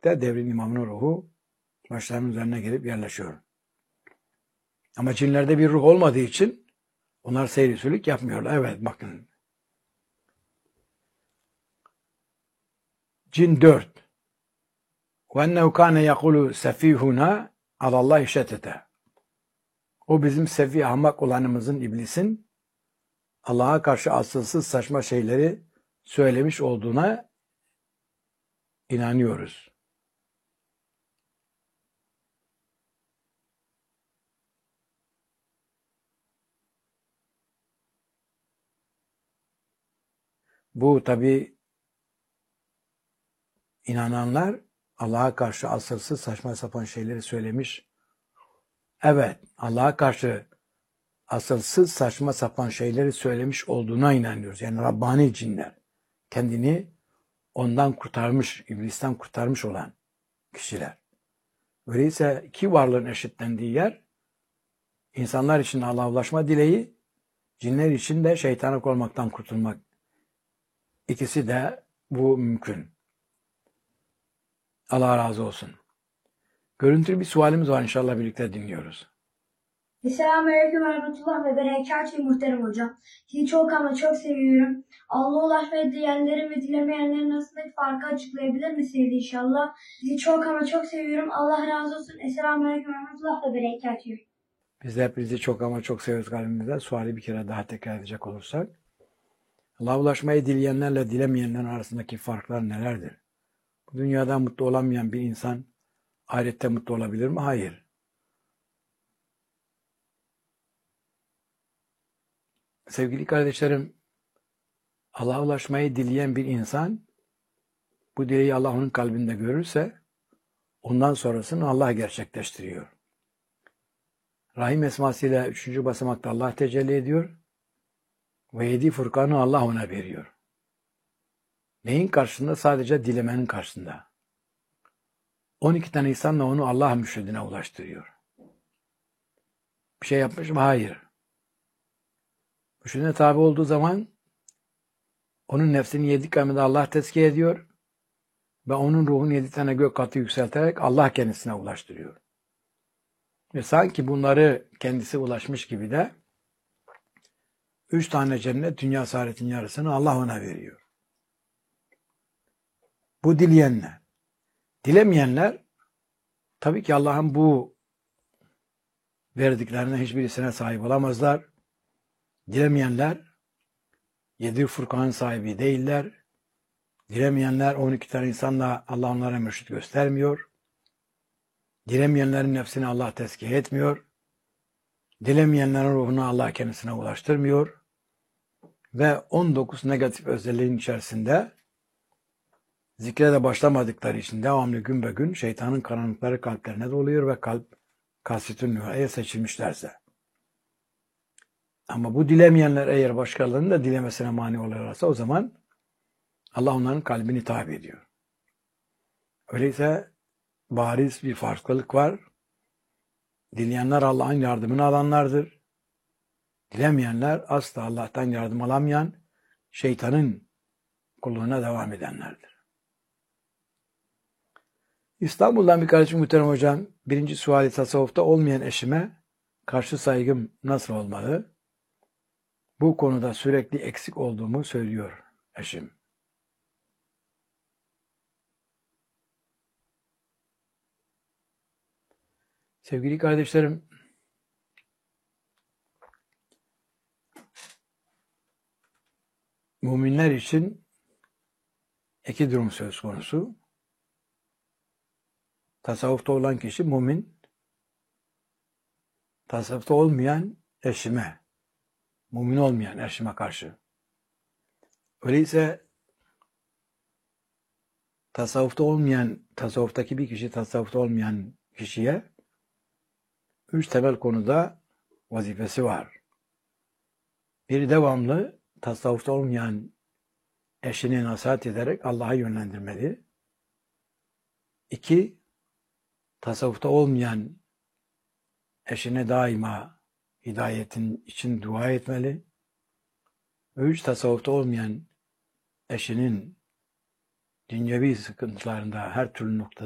birlikte devrin imamının ruhu başlarının üzerine gelip yerleşiyor. Ama cinlerde bir ruh olmadığı için onlar seyrisülük yapmıyorlar. Evet bakın. Cin 4. وَاَنَّهُ كَانَ يَقُولُ سَف۪يهُنَا عَلَى اللّٰهِ شَتَتَ. O bizim sefi ahmak olanımızın, iblisin Allah'a karşı asılsız saçma şeyleri söylemiş olduğuna inanıyoruz. Bu tabi inananlar Allah'a karşı asılsız saçma sapan şeyleri söylemiş. Evet, Allah'a karşı asılsız saçma sapan şeyleri söylemiş olduğuna inanıyoruz. Yani Rabbani cinler. Kendini ondan kurtarmış, iblisten kurtarmış olan kişiler. Öyleyse iki varlığın eşitlendiği yer, insanlar için Allah'a ulaşma dileği, cinler için de şeytana olmaktan kurtulmak. İkisi de bu mümkün. Allah razı olsun. Görüntülü bir sualimiz var, inşallah birlikte dinliyoruz. Selamünaleyküm ve rahmetullah ve berekatühü muhterem hocam. Sizi çok ama çok seviyorum. Allah'a ulaşmayı dileyenlerin ve dilemeyenlerin arasındaki farkı açıklayabilir misiniz inşallah? Sizi çok ama çok seviyorum. Allah razı olsun. Selamünaleyküm ve rahmetullah ve berekatühü. Biz de hepinizi çok ama çok seviyoruz kalbimizden. Suali bir kere daha tekrar edecek olursak. Allah'a ulaşmayı dileyenlerle dilemeyenlerin arasındaki farklar nelerdir? Bu dünyada mutlu olamayan bir insan ahirette mutlu olabilir mi? Hayır. Sevgili kardeşlerim, Allah'a ulaşmayı dileyen bir insan bu dileği Allah onun kalbinde görürse ondan sonrasını Allah gerçekleştiriyor. Rahim esmasıyla 3. basamakta Allah tecelli ediyor ve 7 Furkan'ı Allah ona veriyor. Neyin karşısında? Sadece dilemenin karşısında. 12 tane insanla onu Allah müşhedine ulaştırıyor. Bir şey yapmış mı? Hayır. Müşhedine tabi olduğu zaman onun nefsini 7 kavmede Allah tezkiye ediyor ve onun ruhunu 7 tane gök katı yükselterek Allah kendisine ulaştırıyor. Ve sanki bunları kendisi ulaşmış gibi de 3 tane cennet, dünya saadetin yarısını Allah ona veriyor. Bu dileyenler. Dilemeyenler tabii ki Allah'ın bu verdiklerine hiçbirisine sahip olamazlar. Dilemeyenler 7 Furkan'ın sahibi değiller. Dilemeyenler 12 tane insanla Allah onlara mürşit göstermiyor. Dilemeyenlerin nefsini Allah tezkiye etmiyor. Dilemeyenlerin ruhunu Allah kendisine ulaştırmıyor. Ve 19 negatif özelliğin içerisinde zikre de başlamadıkları için devamlı gün be gün şeytanın karanlıkları kalplerine doluyor ve kalp kasvetün nühaya seçilmişlerse. Ama bu dilemeyenler eğer başkalarının da dilemesine mani oluyorlarsa o zaman Allah onların kalbini tabi ediyor. Öyleyse bariz bir farklılık var. Dileyenler Allah'ın yardımını alanlardır. Dilemeyenler asla Allah'tan yardım alamayan şeytanın kulluğuna devam edenlerdir. İstanbul'dan bir kardeşim muhterem hocam, birinci suali tasavvufta olmayan eşime karşı saygım nasıl olmalı? Bu konuda sürekli eksik olduğumu söylüyor eşim. Sevgili kardeşlerim, müminler için iki durum söz konusu. Tasavvufta olan kişi mümin, tasavvufta olmayan eşime, mümin olmayan eşime karşı. Öyleyse tasavvuftaki bir kişi tasavvufta olmayan kişiye 3 temel konuda vazifesi var. Bir, devamlı tasavvufta olmayan eşini nasihat ederek Allah'a yönlendirmeli. 2, tasavvufta olmayan eşine daima hidayetin için dua etmeli. 3, tasavvufta olmayan eşinin dünyevi sıkıntılarında her türlü noktada